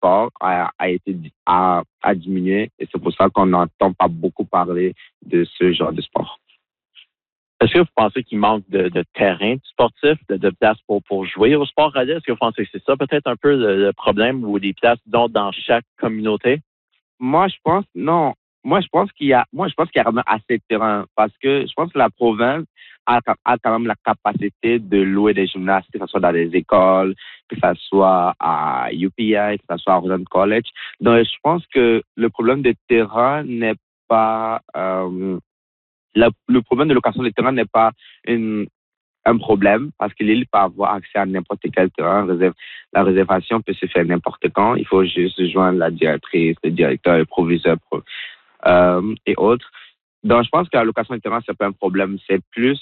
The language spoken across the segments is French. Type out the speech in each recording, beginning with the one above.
sport a diminué et c'est pour ça qu'on n'entend pas beaucoup parler de ce genre de sport. Est-ce que vous pensez qu'il manque de terrain sportif, de place pour jouer au sport radis? Est-ce que vous pensez que c'est ça peut-être un peu le problème ou des places dans chaque communauté? Moi, je pense, non. Moi, je pense qu'il y a vraiment assez de terrain parce que je pense que la province a quand même la capacité de louer des gymnases, que ce soit dans des écoles, que ce soit à UPI, que ce soit à Roland College. Donc, je pense que le problème de terrain n'est pas, le problème de location de terrain n'est pas un problème parce que l'île peut avoir accès à n'importe quel terrain. La réservation peut se faire n'importe quand. Il faut juste joindre la directrice, le directeur, le proviseur et autres. Donc, je pense que la location de terrain, c'est pas un problème. C'est plus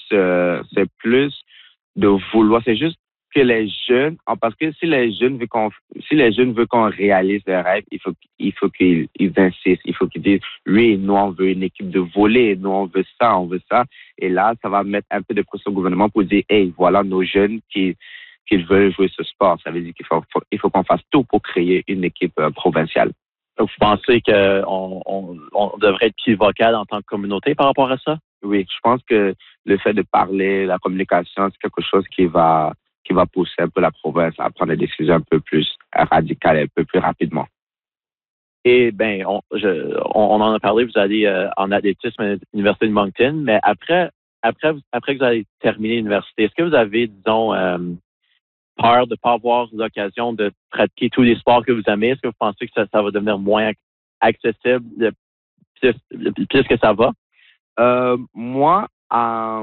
de vouloir. C'est juste que les jeunes, parce que si les jeunes veulent qu'on réalise leurs rêves, il faut qu'ils insistent. Il faut qu'ils disent, oui, nous, on veut une équipe de volley. Nous, on veut ça. Et là, ça va mettre un peu de pression au gouvernement pour dire, hey, voilà nos jeunes qui veulent jouer ce sport. Ça veut dire qu'il faut qu'on fasse tout pour créer une équipe provinciale. Donc, vous pensez qu'on devrait être plus vocal en tant que communauté par rapport à ça? Oui, je pense que le fait de parler, la communication, c'est quelque chose qui va pousser un peu la province à prendre des décisions un peu plus radicales, un peu plus rapidement. Et bien, on en a parlé, vous allez en athlétisme à l'Université de Moncton, mais après que vous avez terminé l'université, est-ce que vous avez, disons, peur de ne pas avoir l'occasion de pratiquer tous les sports que vous aimez? Est-ce que vous pensez que ça va devenir moins accessible plus que ça va? Moi, en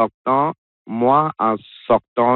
sortant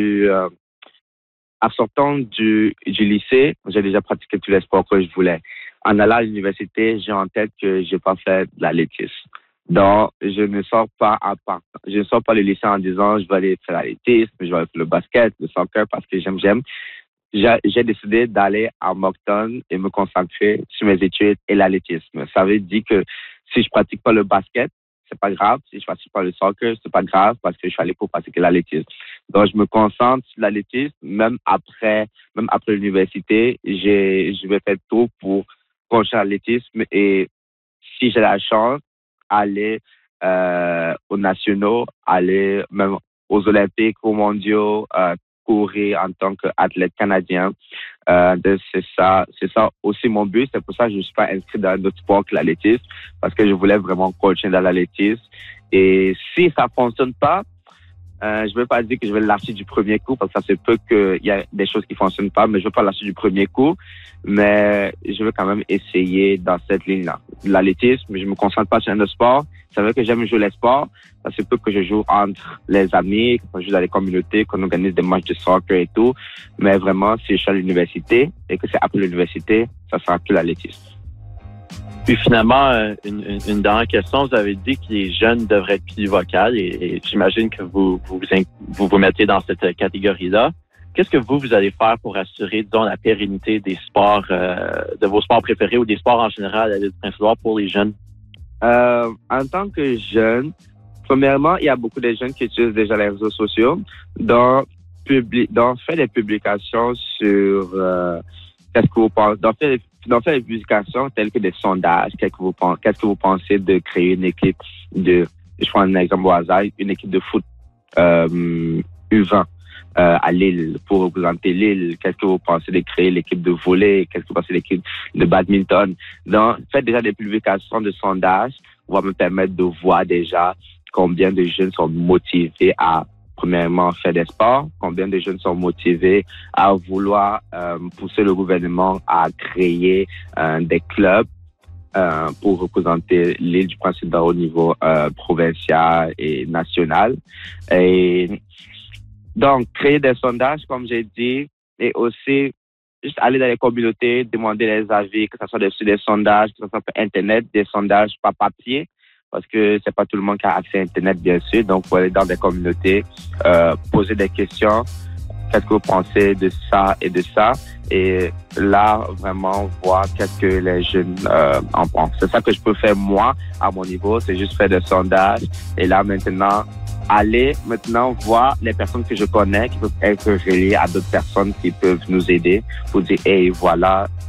du lycée, j'ai déjà pratiqué tous les sports que je voulais. En allant à l'université, j'ai en tête que j'ai pas fait de l'athlétisme. Donc, je ne sors pas le lycée en disant je vais aller faire l'athlétisme, je vais aller faire le basket, le soccer parce que j'aime. J'ai décidé d'aller à Moncton et me concentrer sur mes études et l'athlétisme. Ça veut dire que si je pratique pas le basket, c'est pas grave. Si je pratique pas le soccer, c'est pas grave parce que je suis allé pour pratiquer l'athlétisme. Donc, je me concentre sur l'athlétisme. Même après l'université, je vais faire tout pour continuer l'athlétisme et si j'ai la chance, aller aux nationaux, aller même aux Olympiques, aux mondiaux, courir en tant qu'athlète canadien. C'est ça aussi mon but. C'est pour ça que je ne suis pas inscrit dans d'autres sports que l'athlétisme, parce que je voulais vraiment coacher dans l'athlétisme. Et si ça ne fonctionne pas, je ne veux pas dire que je vais le lâcher du premier coup, parce que ça se peut qu'il y a des choses qui ne fonctionnent pas, mais je ne veux pas lâcher du premier coup. Mais je veux quand même essayer dans cette ligne-là. L'athlétisme, je ne me concentre pas sur un autre sport. C'est vrai que j'aime jouer les sports. Ça se peut que je joue entre les amis, qu'on joue dans les communautés, qu'on organise des matchs de soccer et tout. Mais vraiment, si je suis à l'université et que c'est après l'université, ça sera que l'athlétisme. Puis finalement, une dernière question, vous avez dit que les jeunes devraient être plus vocales et j'imagine que vous mettez dans cette catégorie-là. Qu'est-ce que vous allez faire pour assurer, disons, la pérennité des sports, de vos sports préférés ou des sports en général à l'île Prince-Édouard pour les jeunes? En tant que jeune, premièrement, il y a beaucoup de jeunes qui utilisent déjà les réseaux sociaux, donc faire des publications sur qu'est-ce que vous pensez, d'en faire des publications telles que des sondages, qu'est-ce que vous pensez de créer une équipe je prends un exemple au hasard, une équipe de foot U20 à Lille pour représenter Lille. Qu'est-ce que vous pensez de créer l'équipe de volley? Qu'est-ce que vous pensez de l'équipe de badminton? Donc, faites déjà des publications de sondages va me permettre de voir déjà combien de jeunes sont motivés à premièrement faire des sports, combien de jeunes sont motivés à vouloir pousser le gouvernement à créer des clubs pour représenter l'île du Prince-Édouard au niveau provincial et national. Et donc, créer des sondages, comme j'ai dit, et aussi juste aller dans les communautés, demander les avis, que ce soit sur des sondages, que ce soit sur Internet, des sondages par papier, parce que c'est pas tout le monde qui a accès à Internet, bien sûr. Donc, faut aller dans des communautés, poser des questions qu'est-ce que vous pensez de ça et de ça. Et là, vraiment voir qu'est-ce que les jeunes en pensent. C'est ça que je peux faire moi, à mon niveau, c'est juste faire des sondages. Et là, maintenant, aller maintenant voir les personnes que je connais qui peuvent être reliées à d'autres personnes qui peuvent nous aider pour dire, hey, voilà,